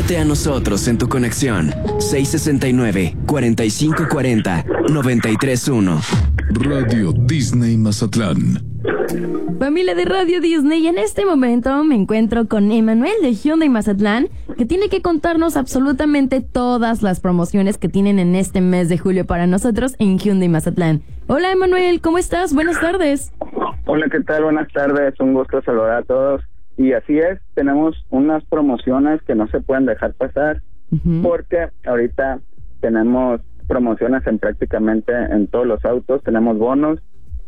Únete a nosotros en tu conexión 669-4540-931. Radio Disney Mazatlán. Familia de Radio Disney, en este momento me encuentro con Emanuel de Hyundai Mazatlán, que tiene que contarnos absolutamente todas las promociones que tienen en este mes de julio para nosotros en Hyundai Mazatlán. Hola Emanuel, ¿cómo estás? Buenas tardes. Hola, ¿qué tal? Buenas tardes, un gusto saludar a todos. Y así es, tenemos unas promociones que no se pueden dejar pasar, porque ahorita tenemos promociones en prácticamente en todos los autos, tenemos bonos.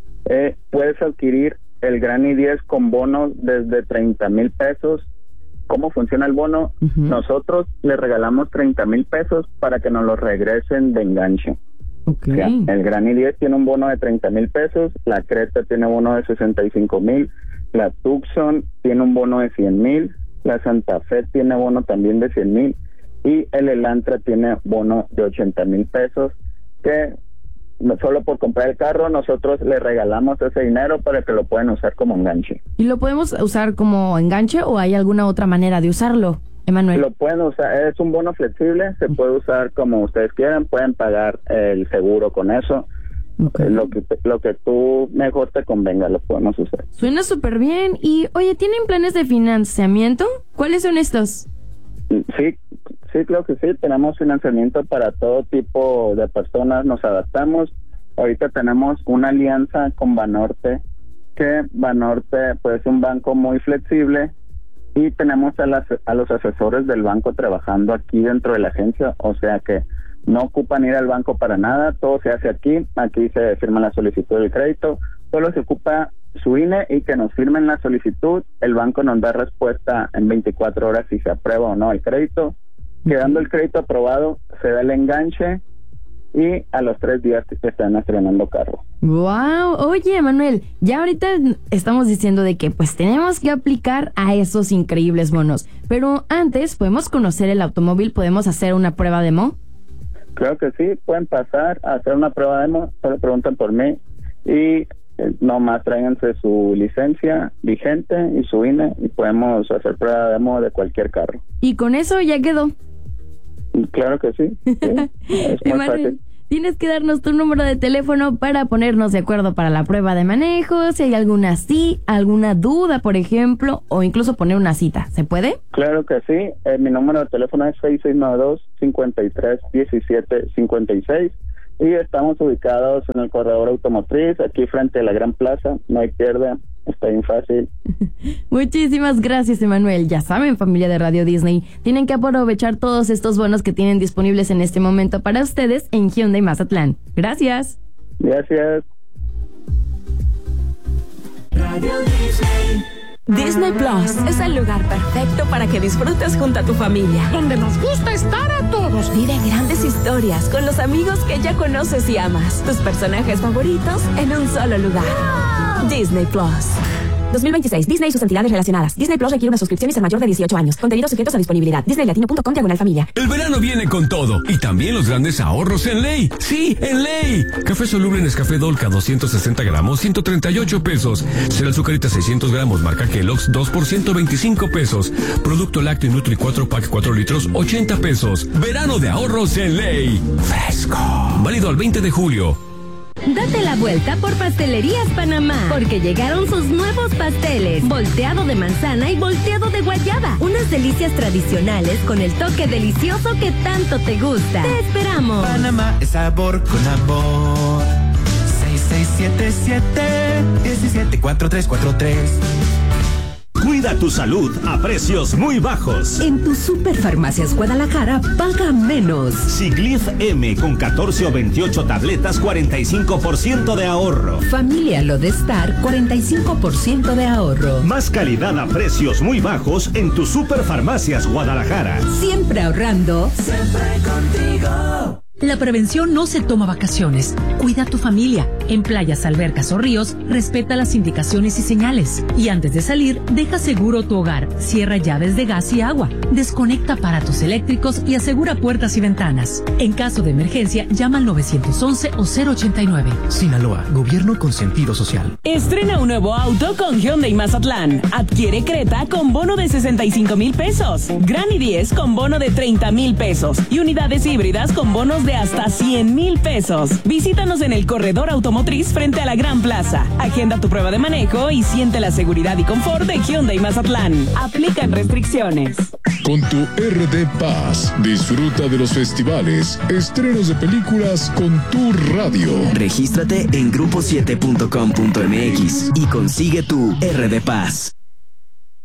Puedes adquirir el Gran i10 con bonos desde 30,000 pesos. ¿Cómo funciona el bono? Nosotros le regalamos 30,000 pesos para que nos lo regresen de enganche. O sea, el Gran i10 tiene un bono de 30,000 pesos, la Creta tiene bono de 65,000, la Tucson tiene un bono de 100,000, la Santa Fe tiene bono también de 100,000 y el Elantra tiene bono de 80,000 pesos, que solo por comprar el carro nosotros le regalamos ese dinero para que lo puedan usar como enganche. ¿Y lo podemos usar como enganche o hay alguna otra manera de usarlo, Emanuel? Lo pueden usar, es un bono flexible, se puede usar como ustedes quieran, pueden pagar el seguro con eso. Lo que tú mejor te convenga lo podemos usar. Suena súper bien. Y oye, ¿tienen planes de financiamiento? ¿Cuáles son estos? Sí, creo que sí, tenemos financiamiento para todo tipo de personas, nos adaptamos. Ahorita tenemos una alianza con Banorte, que Banorte pues es un banco muy flexible, y tenemos a los asesores del banco trabajando aquí dentro de la agencia, o sea que no ocupan ir al banco para nada, todo se hace aquí se firma la solicitud del crédito, solo se ocupa su INE y que nos firmen la solicitud, el banco nos da respuesta en 24 horas si se aprueba o no el crédito. Quedando el crédito aprobado, se da el enganche y a los 3 días te están estrenando carro. Wow, oye Manuel, ya ahorita estamos diciendo de que pues tenemos que aplicar a esos increíbles bonos, pero antes podemos conocer el automóvil, podemos hacer una prueba demo. Claro que sí, pueden pasar a hacer una prueba demo, solo preguntan por mí y nomás tráiganse su licencia vigente y su INE y podemos hacer prueba demo de cualquier carro. ¿Y con eso ya quedó? Claro que sí, es muy fácil. Tienes que darnos tu número de teléfono para ponernos de acuerdo para la prueba de manejo, si hay alguna duda, por ejemplo, o incluso poner una cita. ¿Se puede? Claro que sí. Mi número de teléfono es 6692-531756 y estamos ubicados en el corredor automotriz, aquí frente a la Gran Plaza. No hay pierde, está bien fácil. Muchísimas gracias, Emanuel. Ya saben, familia de Radio Disney, tienen que aprovechar todos estos bonos que tienen disponibles en este momento para ustedes en Hyundai Mazatlán. Gracias. Gracias. Radio Disney. Disney Plus es el lugar perfecto para que disfrutes junto a tu familia, donde nos gusta estar a todos. Vive grandes historias con los amigos que ya conoces y amas, tus personajes favoritos en un solo lugar. ¡Wow! Disney Plus. 2026. Disney y sus entidades relacionadas. Disney Plus requiere una suscripción y ser mayor de 18 años. Contenidos sujetos a disponibilidad. DisneyLatino.com/familia. El verano viene con todo. Y también los grandes ahorros en Ley. ¡Sí, en Ley! Café soluble Nescafé Dolca 260 gramos, 138 pesos. Cereal Zucarita 600 gramos, marca Kellogg's, 2 por 125 pesos. Producto lácteo Nutri 4 pack 4 litros, 80 pesos. Verano de ahorros en Ley. Fresco. Válido al 20 de julio. Date la vuelta por Pastelerías Panamá, porque llegaron sus nuevos pasteles, volteado de manzana y volteado de guayaba. Unas delicias tradicionales con el toque delicioso que tanto te gusta. ¡Te esperamos! Panamá es sabor con amor. 6677-174343. Cuida tu salud a precios muy bajos. En tu Superfarmacias Guadalajara, paga menos. Siglif M con 14 o 28 tabletas, 45% de ahorro. Familia Lodestar, 45% de ahorro. Más calidad a precios muy bajos en tu Superfarmacias Guadalajara. Siempre ahorrando. Siempre contigo. La prevención no se toma vacaciones. Cuida a tu familia. En playas, albercas o ríos, respeta las indicaciones y señales. Y antes de salir, deja seguro tu hogar. Cierra llaves de gas y agua. Desconecta aparatos eléctricos y asegura puertas y ventanas. En caso de emergencia, llama al 911 o 089. Sinaloa, gobierno con sentido social. Estrena un nuevo auto con Hyundai Mazatlán. Adquiere Creta con bono de 65,000 pesos. Gran i10 con bono de 30,000 pesos. Y unidades híbridas con bonos de hasta 100,000 pesos. Visítanos en el corredor automotriz frente a la Gran Plaza. Agenda tu prueba de manejo y siente la seguridad y confort de Hyundai Mazatlán. Aplican restricciones. Con tu RD Paz, disfruta de los festivales, estrenos de películas con tu radio. Regístrate en grupo7.com.mx y consigue tu RD Paz.